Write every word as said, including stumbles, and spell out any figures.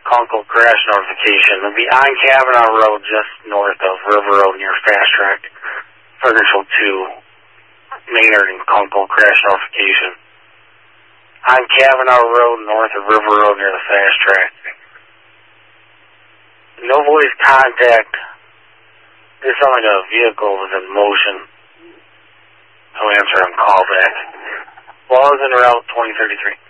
Kunkel crash notification. It'll be on Kavanaugh Road, just north of River Road near Fast Track. Furniture two, Maynard and Kunkel crash notification. On Kavanaugh Road, north of River Road near the Fast Track. No voice contact. This sounds like a vehicle was in motion. No answer on callback. Laws in route twenty thirty-three.